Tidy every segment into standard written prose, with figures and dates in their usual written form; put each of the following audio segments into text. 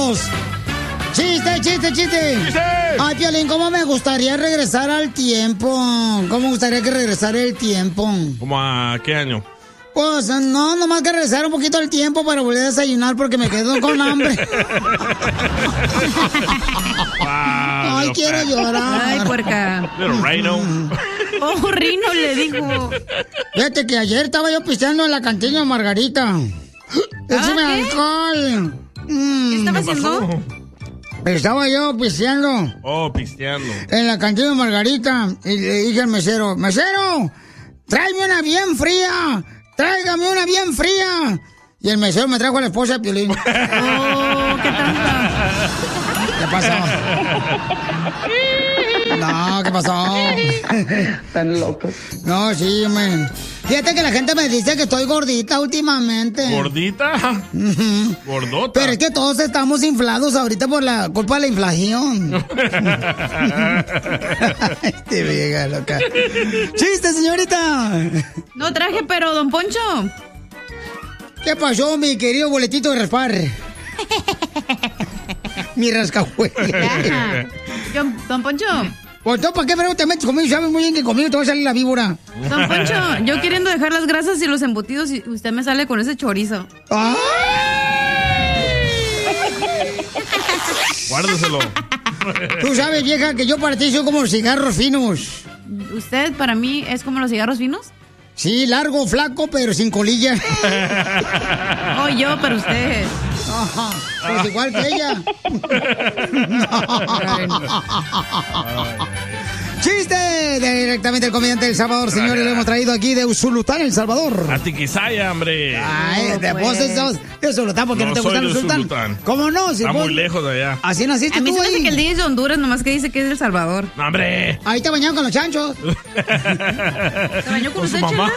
paisanos. ¡Chiste! Ay, Piolín, ¿cómo me gustaría regresar al tiempo? ¿Cómo me gustaría que regresara el tiempo? ¿Cómo a qué año? Pues no, nomás que regresar un poquito al tiempo para volver a desayunar porque me quedo con hambre. Ay, quiero llorar. Ay, puerca. Little Rhino. Oh, Rino le dijo. Fíjate que ayer estaba yo pisteando en la cantina Margarita. ¡Échame alcohol! ¿Qué estaba haciendo? Estaba yo pisteando. Oh, pisteando. En la cantina Margarita. Y le dije al mesero, ¡mesero! ¡Tráeme una bien fría! ¡Tráigame una bien fría! Y el mesero me trajo a la esposa de Piolín. ¡Oh, qué trampa! ¿Qué pasó? No, ¿qué pasó? Están locos. No, sí, man. Fíjate que la gente me dice que estoy gordita últimamente. ¿Gordita? ¿Gordota? Pero es que todos estamos inflados ahorita por la culpa de la inflación. Este vieja loca. ¡Chiste, señorita! No traje, pero, don Poncho. ¿Qué pasó, mi querido boletito de raspar? Mi rascahuele. Don Poncho. Pues tú, ¿para qué pero te metes conmigo? Sabes muy bien que conmigo te va a salir la víbora. Don Poncho, yo queriendo dejar las grasas y los embutidos y usted me sale con ese chorizo. ¡Ay! Guárdeselo. Tú sabes, vieja, que yo para ti soy como los cigarros finos. ¿Usted para mí es como los cigarros finos? Sí, largo, flaco, pero sin colilla. Oh, yo, pero usted. Ajá, pues igual que ella. ¡Chiste! Directamente el comediante del Salvador, señores, lo hemos traído aquí de Usulután, El Salvador. A Tiquisaya, hombre. Ay, de vos sos de Usulután, porque no te soy gusta de Usulután. Usulután. ¿Cómo no? Si Está vos- muy lejos de allá. Así naciste A mí tú se me hace ahí. que el día es de Honduras, nomás que dice que es de El Salvador. No, hombre. Ahí te bañaron con los chanchos. ¿Se bañó con Con su usted, mamá.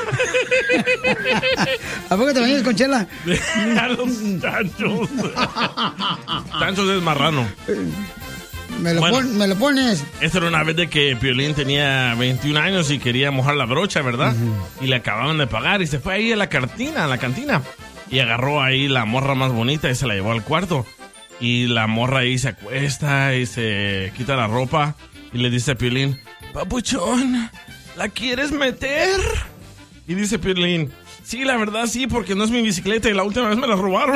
¿A poco te bañas con Chela? A los chanchos. Chanchos es marrano. Me lo Bueno. pones. Esta era una vez de que Piolín tenía 21 años y quería mojar la brocha, ¿verdad? Y le acababan de pagar y se fue ahí a la cantina. Y agarró ahí la morra más bonita y se la llevó al cuarto. Y la morra ahí se acuesta y se quita la ropa y le dice a Piolín, papuchón, ¿la quieres meter? Y dice Piolín, sí, la verdad sí, porque no es mi bicicleta y la última vez me la robaron.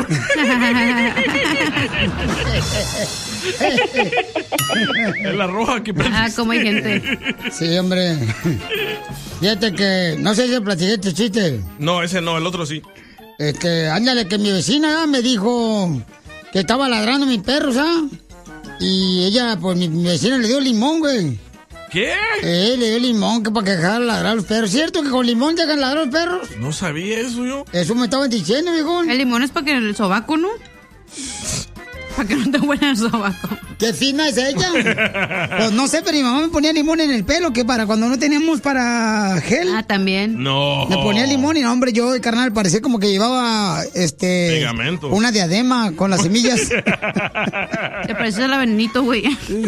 Es la roja que Ah, como hay gente. Sí, hombre. Fíjate que, no sé si platiqué este chiste. No, ese no, el otro sí. Ándale, que mi vecina me dijo que estaba ladrando mi perro, ¿sabes? Y ella, pues mi vecina le dio limón, güey. ¿Qué? Le dio limón que para que dejara ladrar a los perros. ¿Cierto que con limón dejan ladrar a los perros? No sabía eso yo. Eso me estaban diciendo, viejo. El limón es para que el sobaco, ¿no? Para que no te huela el sobaco. ¡Qué fina es ella! Pues no sé, pero mi mamá me ponía limón en el pelo, que para cuando no teníamos para gel. Ah, también. No. Me ponía limón y no, hombre, yo, carnal, parecía como que llevaba, pegamento. una diadema con las semillas. Te pareces a la Benito, güey.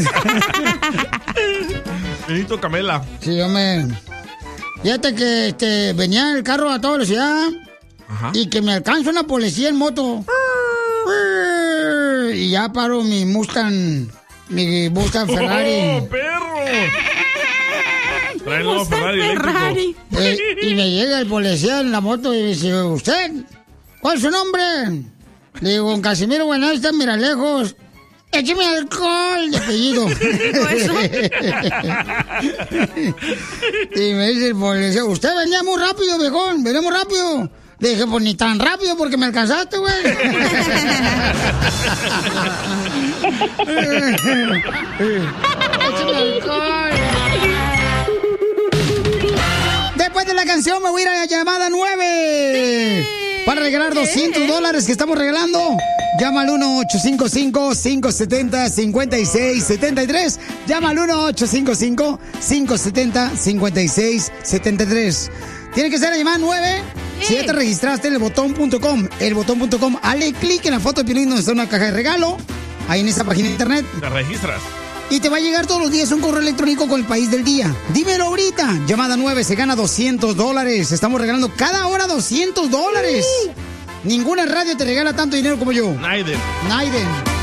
Benito Camela. Sí, hombre. Fíjate que venía el carro a toda velocidad. Ajá. Y que me alcanza una policía en moto. Y ya paro mi Mustang Ferrari. ¡Oh, perro! Trae el nuevo Ferrari Ferrari. eléctrico. Y me llega el policía en la moto y dice, ¿usted? ¿Cuál es su nombre? Le digo, don Casimiro Buenasta, mira lejos. Écheme alcohol de apellido. Y me dice el policía, usted venía muy rápido, viejón, venía muy rápido. Le dije, pues ni tan rápido porque me alcanzaste, güey. Échame alcohol. Después de la canción me voy a ir a la llamada 9 para regalar $200 que estamos regalando. Llama al 1-855-570-5673. Llama al 1-855-570-5673. Tiene que ser la llamada 9. Si ya te registraste en elbotón.com, hale clic en la foto de Piolín donde está una caja de regalo. Ahí en esa página de internet. Te registras. Y te va a llegar todos los días un correo electrónico con el país del día. Dímelo ahorita. Llamada 9, se gana $200. Estamos regalando cada hora $200. Ninguna radio te regala tanto dinero como yo. Naiden. Naiden.